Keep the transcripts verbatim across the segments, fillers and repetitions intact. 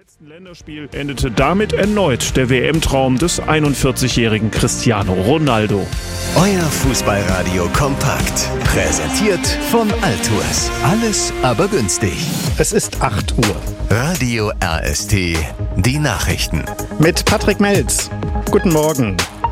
letzten Länderspiel endete damit erneut der W M-Traum des einundvierzigjährigen Cristiano Ronaldo. Euer Fußballradio kompakt. Präsentiert von Altours. Alles aber günstig. Es ist acht Uhr. Radio R S T, die Nachrichten. Mit Patrick Melz. Guten Morgen.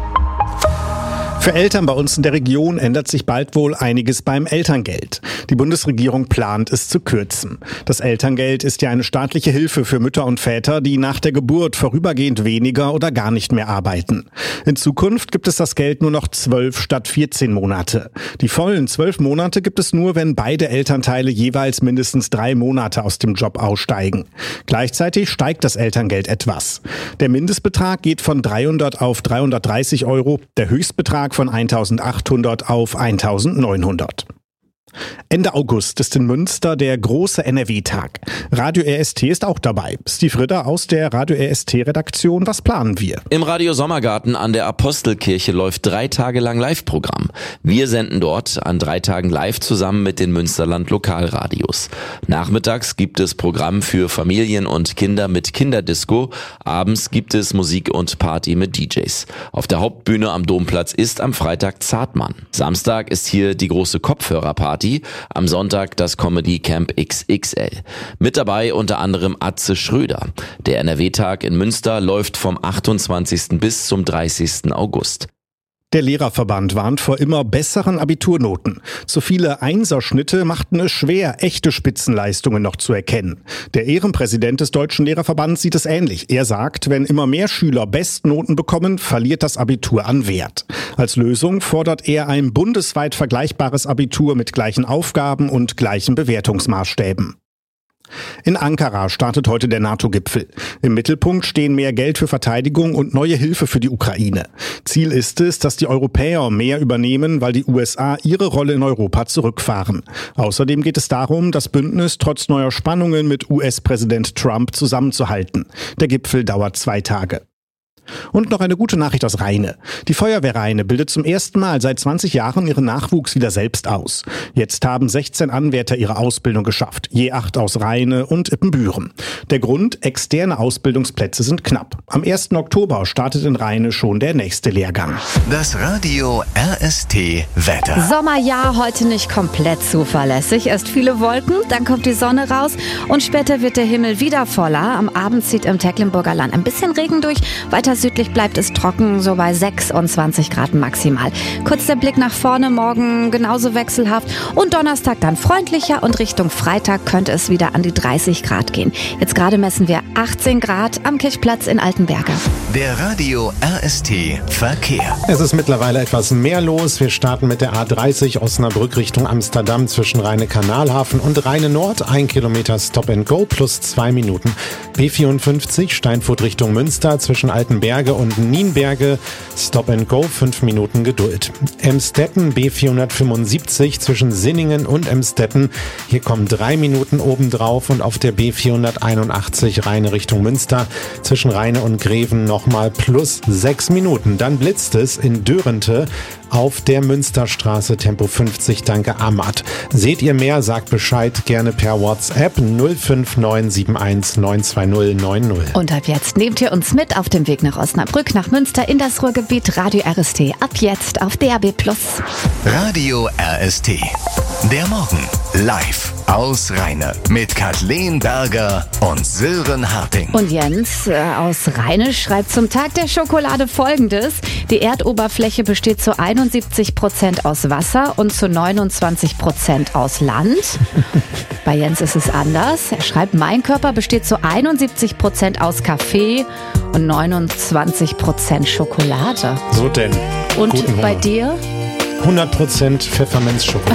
Für Eltern bei uns in der Region ändert sich bald wohl einiges beim Elterngeld. Die Bundesregierung plant, es zu kürzen. Das Elterngeld ist ja eine staatliche Hilfe für Mütter und Väter, die nach der Geburt vorübergehend weniger oder gar nicht mehr arbeiten. In Zukunft gibt es das Geld nur noch zwölf statt vierzehn Monate. Die vollen zwölf Monate gibt es nur, wenn beide Elternteile jeweils mindestens drei Monate aus dem Job aussteigen. Gleichzeitig steigt das Elterngeld etwas. Der Mindestbetrag geht von dreihundert auf dreihundertdreißig Euro, der Höchstbetrag von eintausendachthundert auf eintausendneunhundert. Ende August ist in Münster der große N R W-Tag. Radio R S T ist auch dabei. Steve Ritter aus der Radio R S T-Redaktion. Was planen wir? Im Radio Sommergarten an der Apostelkirche läuft drei Tage lang Live-Programm. Wir senden dort an drei Tagen live zusammen mit den Münsterland Lokalradios. Nachmittags gibt es Programm für Familien und Kinder mit Kinderdisco. Abends gibt es Musik und Party mit D Js. Auf der Hauptbühne am Domplatz ist am Freitag Zartmann. Samstag ist hier die große Kopfhörerparty. Am Sonntag das Comedy Camp X X L. Mit dabei unter anderem Atze Schröder. Der N R W-Tag in Münster läuft vom achtundzwanzigsten bis zum dreißigsten August. Der Lehrerverband warnt vor immer besseren Abiturnoten. Zu viele Einserschnitte machten es schwer, echte Spitzenleistungen noch zu erkennen. Der Ehrenpräsident des Deutschen Lehrerverbands sieht es ähnlich. Er sagt, wenn immer mehr Schüler Bestnoten bekommen, verliert das Abitur an Wert. Als Lösung fordert er ein bundesweit vergleichbares Abitur mit gleichen Aufgaben und gleichen Bewertungsmaßstäben. In Ankara startet heute der NATO-Gipfel. Im Mittelpunkt stehen mehr Geld für Verteidigung und neue Hilfe für die Ukraine. Ziel ist es, dass die Europäer mehr übernehmen, weil die U S A ihre Rolle in Europa zurückfahren. Außerdem geht es darum, das Bündnis trotz neuer Spannungen mit U S-Präsident Trump zusammenzuhalten. Der Gipfel dauert zwei Tage. Und noch eine gute Nachricht aus Rheine. Die Feuerwehr Rheine bildet zum ersten Mal seit zwanzig Jahren ihren Nachwuchs wieder selbst aus. Jetzt haben sechzehn Anwärter ihre Ausbildung geschafft, je acht aus Rheine und Ippenbüren. Der Grund, externe Ausbildungsplätze sind knapp. Am ersten Oktober startet in Rheine schon der nächste Lehrgang. Das Radio R S T Wetter. Sommerjahr heute nicht komplett zuverlässig. Erst viele Wolken, dann kommt die Sonne raus und später wird der Himmel wieder voller. Am Abend zieht im Tecklenburger Land ein bisschen Regen durch. Weiter südlich bleibt es trocken, so bei sechsundzwanzig Grad maximal. Kurz der Blick nach vorne, morgen genauso wechselhaft und Donnerstag dann freundlicher und Richtung Freitag könnte es wieder an die dreißig Grad gehen. Jetzt gerade messen wir achtzehn Grad am Kirchplatz in Altenberge. Der Radio R S T Verkehr. Es ist mittlerweile etwas mehr los. Wir starten mit der A dreißig Osnabrück Richtung Amsterdam zwischen Rheine-Kanalhafen und Rheine-Nord. Ein Kilometer Stop and Go plus zwei Minuten. B vierundfünfzig Steinfurt Richtung Münster zwischen Altenberge und Nienberge. Stop and Go, fünf Minuten Geduld. Emstetten B vierhundertfünfundsiebzig zwischen Sinningen und Emstetten. Hier kommen drei Minuten obendrauf und auf der B vierhunderteinundachtzig Rheine Richtung Münster zwischen Rheine und Greven nochmal plus sechs Minuten. Dann blitzt es in Dörrente auf der Münsterstraße Tempo fünfzig, danke Amat. Seht ihr mehr, sagt Bescheid gerne per WhatsApp null fünf neun sieben eins neun zwei null neun null. Und ab jetzt nehmt ihr uns mit auf dem Weg nach Osnabrück, nach Münster in das Ruhrgebiet. Radio R S T ab jetzt auf D A B plus. Radio R S T. Der Morgen live aus Rheine mit Kathleen Berger und Sören Harting. Und Jens äh, aus Rheine schreibt zum Tag der Schokolade Folgendes. Die Erdoberfläche besteht zu einundsiebzig Prozent aus Wasser und zu neunundzwanzig Prozent aus Land. Bei Jens ist es anders. Er schreibt, mein Körper besteht zu einundsiebzig Prozent aus Kaffee und neunundzwanzig Prozent Schokolade. So denn. Und bei dir? hundert Prozent Pfefferminzschokolade.